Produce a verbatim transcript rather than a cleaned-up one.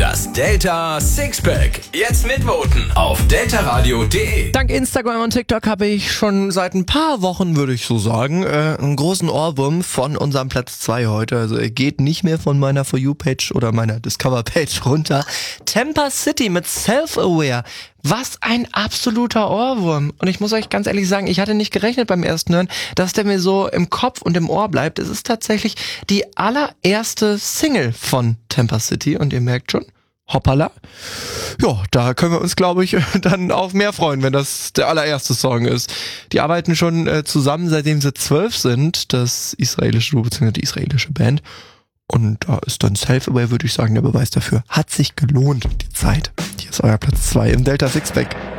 Das Delta Sixpack. Jetzt mitvoten auf deltaradio punkt de. Dank Instagram und TikTok habe ich schon seit ein paar Wochen, würde ich so sagen, äh, einen großen Ohrwurm von unserem Platz zwei heute. Also er geht nicht mehr von meiner For You-Page oder meiner Discover-Page runter. Tampa City mit Self-Aware. Was ein absoluter Ohrwurm. Und ich muss euch ganz ehrlich sagen, ich hatte nicht gerechnet beim ersten Hören, dass der mir so im Kopf und im Ohr bleibt. Es ist tatsächlich die allererste Single von Tampa City und ihr merkt schon, hoppala. Ja, da können wir uns, glaube ich, dann auf mehr freuen, wenn das der allererste Song ist. Die arbeiten schon äh, zusammen, seitdem sie zwölf sind, das israelische Duo bzw. die israelische Band. Und da ist dann Self-Aware, würde ich sagen, der Beweis dafür. Hat sich gelohnt, die Zeit. Hier ist euer Platz zwei im Delta Sixpack.